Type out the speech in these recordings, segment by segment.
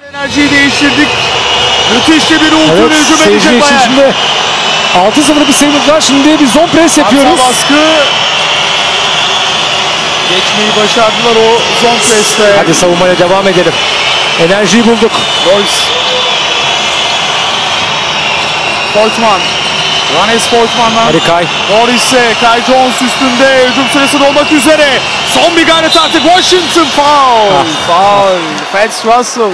Enerjiyi değiştirdik. Müthiş bir ultra hücum edecek Bayern. Şimdi 6-0'lık bir sayımız var. Şimdi bir zone press yapıyoruz. Hatta baskı. Geçmeyi başardılar o zone press'te. Hadi savunmaya devam edelim. Enerjiyi bulduk. Royce. Fortman. Rannes Fortman'dan. Hadi Kay. Morris'e. Kai Jones üstünde. Hücum süresi dolmak üzere. Son bir gayret artık. Washington foul. Foul. Fats Russell.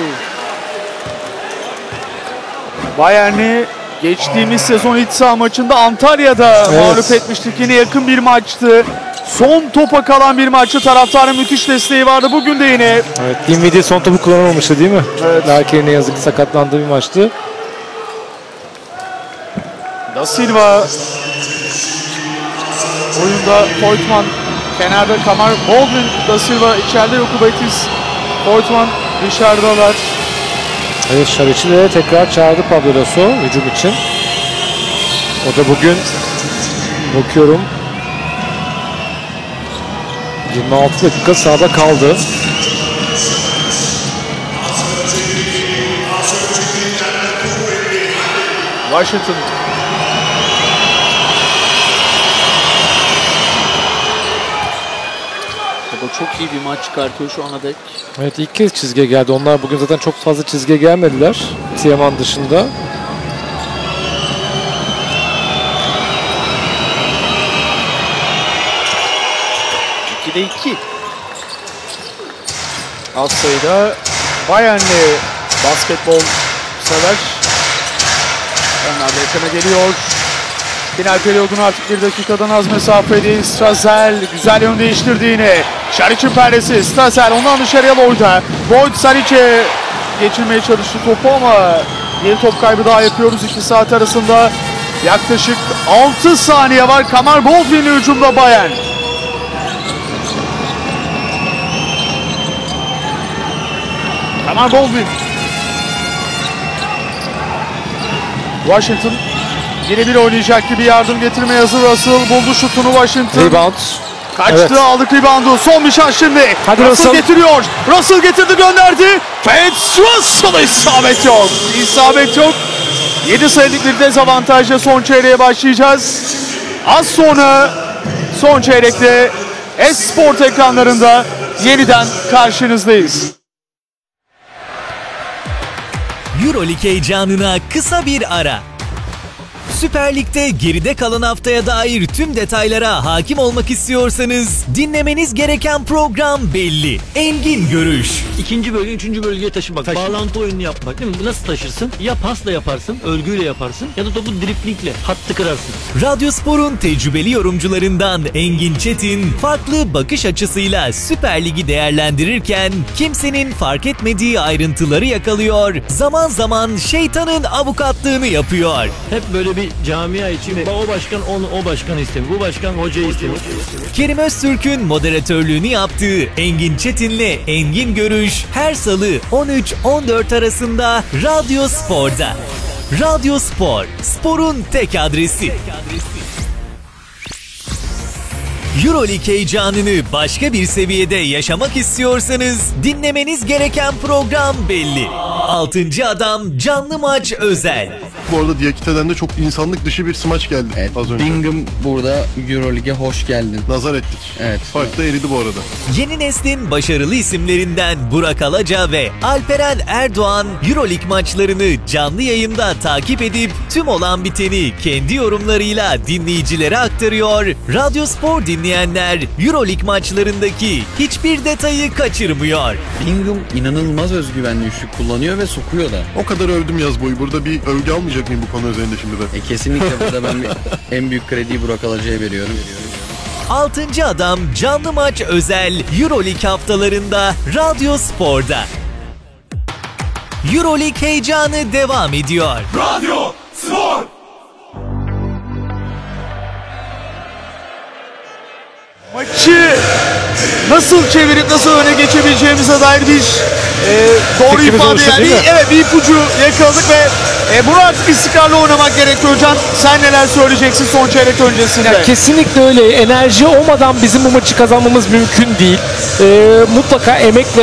Bayern'i geçtiğimiz sezon iç saha maçında Antalya'da mağlup etmiştik. Yine yakın bir maçtı. Son topa kalan bir maçtı. Taraftarın müthiş desteği vardı. Bugün de yine. Evet, Dinwiddie son topu kullanamamıştı değil mi? Evet. Larkin'e yazık sakatlandığı bir maçtı. Da Silva. Oyunda Fortman. Kenarda Kamar Baldwin. Da Silva içeride. Yokubatis. Fortman dışarıdalar. Evet, Şariç'i de tekrar çağırdı Pablo Lasso hücum için. O da bugün bakıyorum 26 dakika sahada kaldı. Washington. O çok iyi bir maç çıkartıyor şu ana dek. Evet, ilk kez çizgiye geldi. Onlar bugün zaten çok fazla çizgiye gelmediler. Tiaman dışında. İkide 2. Az sayıda Bayernli basketbol sever. Onlar da ekrana geliyor. Final periyodun artık bir dakikadan az mesafedeyiz. Strazel güzel yön değiştirdi yine. Şariç'in perdesi. Strazel ondan dışarıya Lloyd'a. Lloyd Saric'e geçirmeye çalıştı topu ama bir top kaybı daha yapıyoruz 2 saat arasında. Yaklaşık 6 saniye var. Kamar Baldwin'li hücumda Bayern. Kamar Baldwin. Washington yine bir oynayacak gibi yardım getirmeye hazır. Russell buldu şutunu Washington. Rebound. Kaçtı, Evet. aldık reboundu. Son bir şans şimdi. Hadi Russell. Getiriyor. Russell getirdi, gönderdi. Fats Russell'a isabet yok. İsabet yok. 7 sayılık bir dezavantajla son çeyreğe başlayacağız. Az sonra son çeyrekte Esport ekranlarında yeniden karşınızdayız. Euroleague heyecanına kısa bir ara. Süper Lig'de geride kalan haftaya dair tüm detaylara hakim olmak istiyorsanız dinlemeniz gereken program belli. Engin Görüş. İkinci bölge, üçüncü bölgeye taşımak. Bağlantı oyunu yapmak değil mi? Nasıl taşırsın? Ya pasla yaparsın, örgüyle yaparsın ya da topu driplingle, hattı kırarsın. Radyospor'un tecrübeli yorumcularından Engin Çetin farklı bakış açısıyla Süper Lig'i değerlendirirken kimsenin fark etmediği ayrıntıları yakalıyor, zaman zaman şeytanın avukatlığını yapıyor. Hep böyle bir camia için o başkan onu, o başkanı istemiyor, bu başkan hocayı istemiyor. Kerim Öztürk'ün moderatörlüğünü yaptığı Engin Çetin'le Engin Görüş her salı 13-14 arasında Radyo Spor'da. Radyo Spor, sporun tek adresi. Euroleague heyecanını başka bir seviyede yaşamak istiyorsanız dinlemeniz gereken program belli. 6. Adam canlı maç özel. Bu arada Diakite'den de çok insanlık dışı bir smaç geldi az önce. Bingham burada Euroleague'e hoş geldin. Nazar ettik. Evet. Fark da eridi bu arada. Yeni neslin başarılı isimlerinden Burak Alaca ve Alperen Erdoğan Euroleague maçlarını canlı yayında takip edip tüm olan biteni kendi yorumlarıyla dinleyicilere aktarıyor. Radyo Spor dinleyenler Euroleague maçlarındaki hiçbir detayı kaçırmıyor. Bingham inanılmaz özgüvenli üçlük kullanıyor ve sokuyor da. O kadar övdüm yaz boyu. Burada bir övgü almayacak mıyım bu konu üzerinde şimdi de? Kesinlikle burada ben en büyük krediyi Burak Alaca'ya veriyorum. 6. Adam canlı maç özel Euroleague haftalarında Radyo Spor'da. Euroleague heyecanı devam ediyor. Radyo Spor. Maçı nasıl çevirip nasıl öne geçebileceğimize dair bir doğru Fikrimiz ifade oluştu, yani değil mi? evet bir ipucu yakaladık ve bunu artık istikrarlı oynamak gerekiyor Can. Sen neler söyleyeceksin son çeyrek öncesinde? Kesinlikle öyle. Enerji olmadan bizim bu maçı kazanmamız mümkün değil. Mutlaka emek ve